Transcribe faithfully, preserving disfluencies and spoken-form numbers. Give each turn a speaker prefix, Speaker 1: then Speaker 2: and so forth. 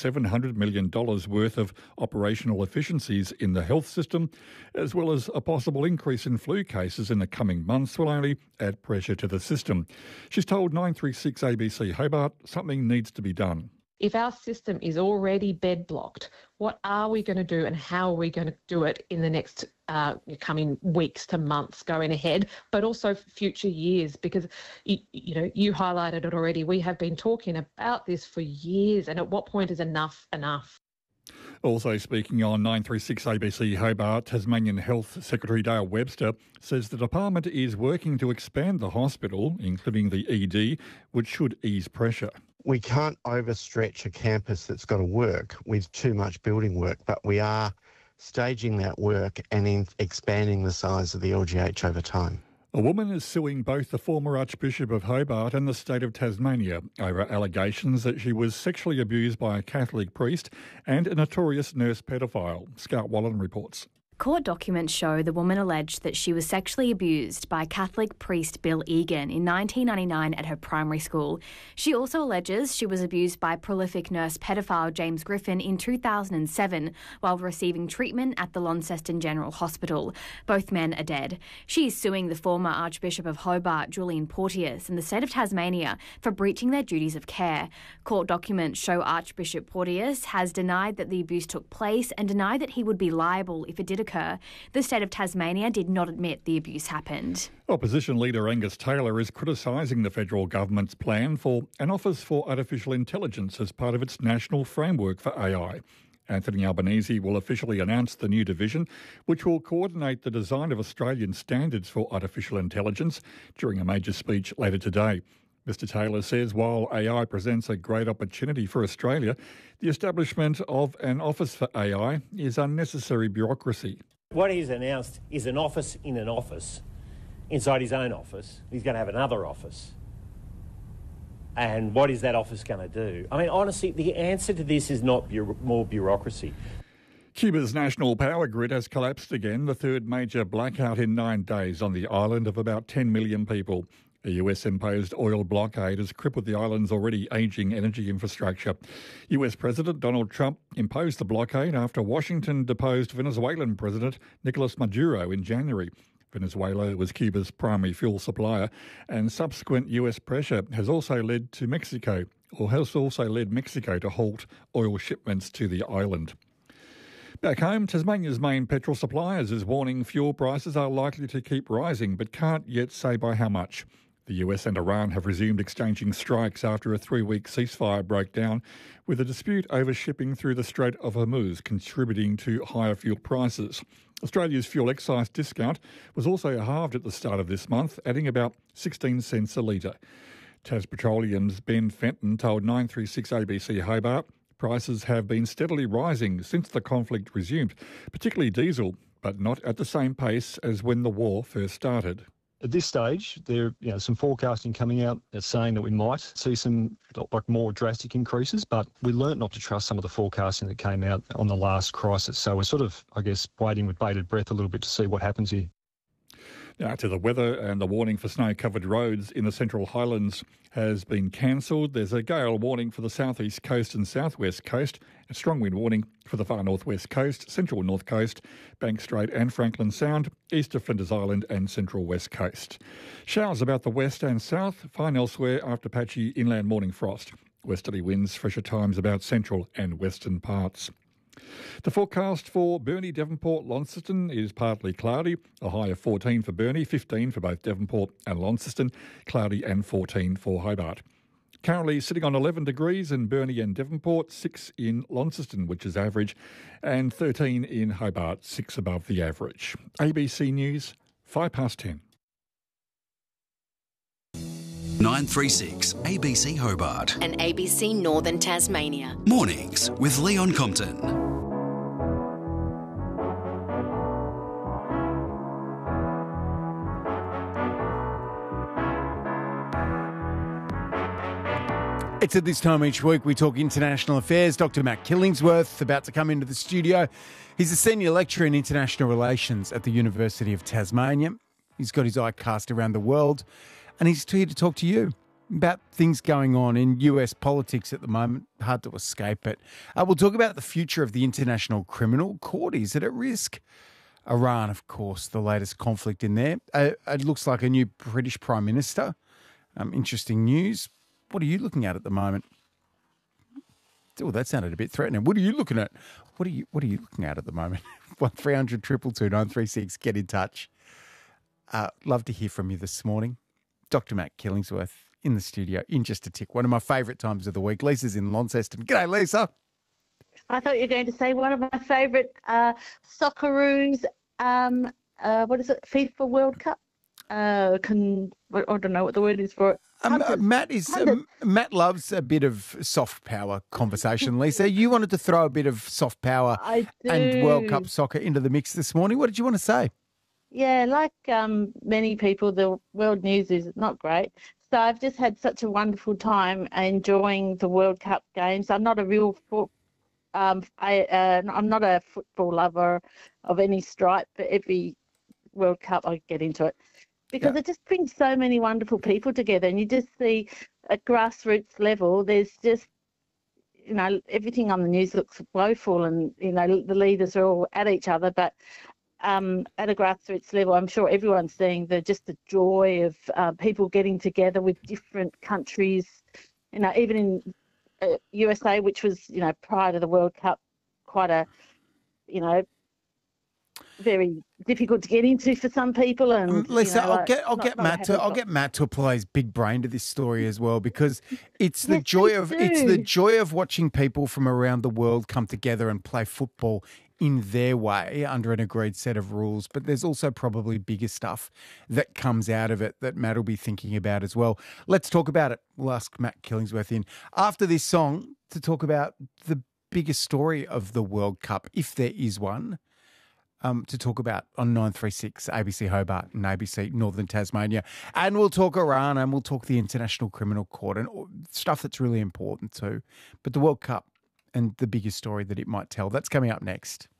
Speaker 1: seven hundred million dollars worth of operational efficiencies in the health system, as well as a possible increase in flu cases in the coming months will only add pressure to the system. She's told nine three six A B C Hobart something needs to be done.
Speaker 2: If our system is already bed blocked, what are we going to do and how are we going to do it in the next uh, coming weeks to months going ahead, but also future years? Because, you, you know, you highlighted it already. We have been talking about this for years, and at what point is enough enough?
Speaker 1: Also speaking on nine three six A B C Hobart, Tasmanian Health Secretary Dale Webster says the department is working to expand the hospital, including the E D, which should ease pressure.
Speaker 3: We can't overstretch a campus that's got to work with too much building work, but we are staging that work and in expanding the size of the L G H over time.
Speaker 1: A woman is suing both the former Archbishop of Hobart and the state of Tasmania over allegations that she was sexually abused by a Catholic priest and a notorious nurse pedophile. Scout Wallen reports.
Speaker 4: Court documents show the woman alleged that she was sexually abused by Catholic priest Bill Egan in nineteen ninety-nine at her primary school. She also alleges she was abused by prolific nurse pedophile James Griffin in two thousand seven while receiving treatment at the Launceston General Hospital. Both men are dead. She is suing the former Archbishop of Hobart, Julian Porteous, and the state of Tasmania for breaching their duties of care. Court documents show Archbishop Porteous has denied that the abuse took place and denied that he would be liable if it did occur. The state of Tasmania did not admit the abuse happened.
Speaker 1: Opposition leader Angus Taylor is criticising the federal government's plan for an Office for Artificial Intelligence as part of its national framework for A I. Anthony Albanese will officially announce the new division, which will coordinate the design of Australian standards for artificial intelligence during a major speech later today. Mister Taylor says while A I presents a great opportunity for Australia, the establishment of an Office for A I is unnecessary bureaucracy.
Speaker 5: What he's announced is an office in an office, inside his own office. He's going to have another office. And what is that office going to do? I mean, honestly, the answer to this is not bu- more bureaucracy.
Speaker 1: Cuba's national power grid has collapsed again, the third major blackout in nine days on the island of about ten million people. A U S-imposed oil blockade has crippled the island's already ageing energy infrastructure. U S President Donald Trump imposed the blockade after Washington deposed Venezuelan President Nicolas Maduro in January. Venezuela was Cuba's primary fuel supplier, and subsequent U S pressure has also led to Mexico, or has also led Mexico to halt oil shipments to the island. Back home, Tasmania's main petrol suppliers is warning fuel prices are likely to keep rising, but can't yet say by how much. The U S and Iran have resumed exchanging strikes after a three-week ceasefire broke down, with a dispute over shipping through the Strait of Hormuz contributing to higher fuel prices. Australia's fuel excise discount was also halved at the start of this month, adding about sixteen cents a litre. Taspetroleum's Ben Fenton told nine three six A B C Hobart prices have been steadily rising since the conflict resumed, particularly diesel, but not at the same pace as when the war first started.
Speaker 6: At this stage, there are you know, some forecasting coming out that's saying that we might see some like more drastic increases, but we learnt not to trust some of the forecasting that came out on the last crisis. So we're sort of, I guess, waiting with bated breath a little bit to see what happens here.
Speaker 1: Now to the weather, and the warning for snow-covered roads in the Central Highlands has been cancelled. There's a gale warning for the southeast coast and southwest coast, a strong wind warning for the far northwest coast, central north coast, Bank Strait and Franklin Sound, east of Flinders Island and central west coast. Showers about the west and south, fine elsewhere after patchy inland morning frost. Westerly winds, fresh at times about central and western parts. The forecast for Burnie, Devonport, Launceston is partly cloudy, a high of fourteen for Burnie, fifteen for both Devonport and Launceston, cloudy and fourteen for Hobart. Currently sitting on eleven degrees in Burnie and Devonport, six in Launceston, which is average, and thirteen in Hobart, six above the average. A B C News, five past ten.
Speaker 7: nine three six A B C Hobart.
Speaker 8: And A B C Northern Tasmania.
Speaker 7: Mornings with Leon Compton.
Speaker 9: It's at this time each week we talk international affairs. Doctor Matt Killingsworth about to come into the studio. He's a senior lecturer in international relations at the University of Tasmania. He's got his eye cast around the world and he's here to talk to you. about things going on in U S politics at the moment. Hard to escape it. Uh, we'll talk about the future of the International Criminal Court. Is it at risk? Iran, of course, the latest conflict in there. Uh, it looks like a new British Prime Minister. Um, interesting news. What are you looking at at the moment? Oh, that sounded a bit threatening. What are you looking at? What are you What are you looking at at the moment? One three hundred two two two nine three six. Get in touch. Uh, love to hear from you this morning. Doctor Matt Killingsworth in the studio in just a tick. One of my favourite times of the week. Lisa's in Launceston. G'day, Lisa.
Speaker 10: I thought you were going to say one of my favourite uh, Socceroos, um, uh, what is it, FIFA World Cup? Uh, can, I don't know what the word is for it.
Speaker 9: Um, uh, Matt is um, Matt loves a bit of soft power conversation, Lisa. You wanted to throw a bit of soft power
Speaker 10: I do.
Speaker 9: and World Cup soccer into the mix this morning. What did you want to say?
Speaker 10: Yeah, like um, many people, the world news is not great. So I've just had such a wonderful time enjoying the World Cup games. I'm not a real foot, um, I, uh, I'm not a football lover of any stripe, but every World Cup I get into it because
Speaker 9: Yeah.
Speaker 10: it just brings so many wonderful people together. And you just see at grassroots level, there's just, you know, everything on the news looks woeful and, you know, the leaders are all at each other. But um, at a grassroots level, I'm sure everyone's seeing the just the joy of uh, people getting together with different countries, you know, even in uh, U S A, which was, you know, prior to the World Cup, quite a, you know, very difficult to get into for some people. And
Speaker 9: Lisa,
Speaker 10: you know,
Speaker 9: I'll
Speaker 10: like,
Speaker 9: get I'll
Speaker 10: not-
Speaker 9: get
Speaker 10: not
Speaker 9: Matt to
Speaker 10: having
Speaker 9: I'll
Speaker 10: got-
Speaker 9: get Matt to apply his big brain to this story as well because it's the
Speaker 10: Yes,
Speaker 9: joy
Speaker 10: they
Speaker 9: of it's the
Speaker 10: do.
Speaker 9: joy of watching people from around the world come together and play football in their way under an agreed set of rules. But there's also probably bigger stuff that comes out of it that Matt will be thinking about as well. Let's talk about it. We'll ask Matt Killingsworth in after this song to talk about the biggest story of the World Cup, if there is one. Um, to talk about on nine three six A B C Hobart and A B C Northern Tasmania. And we'll talk Iran and we'll talk the International Criminal Court and stuff that's really important too. But the World Cup and the biggest story that it might tell, that's coming up next.